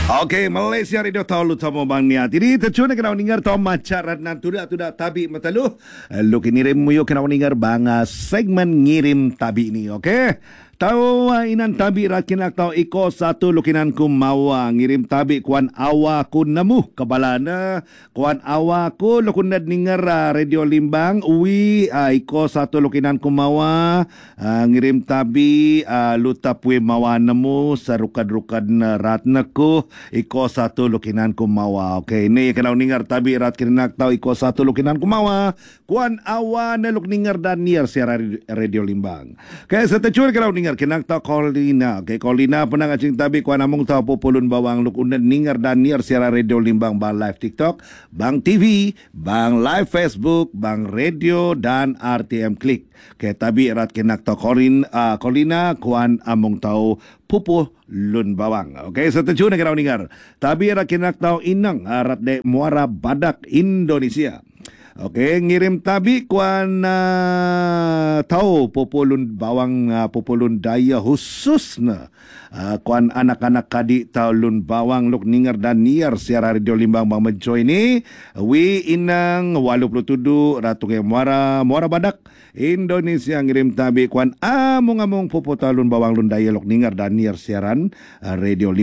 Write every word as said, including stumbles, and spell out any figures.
Okey, Malaysia Radio Tahu Tamu Bang Nia. Jadi tercuna kena dengar tahu macarat nan tudak tudak tabi matalu. Lu kinirim muyo kena dengar bang segmen ngirim tabi ni, okey? Tahu inan tabi rakinak tahu iko satu lukinan ku mawa ngirim tabi kuan awa ku nemu kebalana kuan awa ku lukunad dengar Radio Limbang uwi uh, iko satu lukinan ku mawa uh, ngirim tabi uh, lutapwe mawa nemu sarukad-rukad ratnaku iko satu lukinan ku mawa. Okey, ini kalau dengar tabi rakinak tahu iko satu lukinan ku mawa kuan awa na lukningar dan niar siara Radio Limbang. Okey, setecur kalau dengar kinang ta Colina. Okay, Colina penang acing tabi kuan among ta populun bawang luk unden ningar dan niar siara Radio Limbang bang live TikTok, bang T V, bang live Facebook, bang radio dan R T M Klik. Okay, tabi erat kinak ta Colin uh, Colina kuan among tau populun bawang. Okay, setuju nak kau ningar. Tabi erat kinak tau inang arat de Muara Badak Indonesia. Okey, ngirim tabi kuan uh, tahu populun bawang uh, populun daya khususnya uh, kuan anak-anak kadik taulun bawang luk ningar dan niar siara Radio Limbang bang mencoy ni wi inang walu puluh tudu ratu ke muara muara badak Indonesia ngirim tabi kuan amung-amung popo taulun bawang lun daya luk ningar dan niar siaran uh, Radio Limbang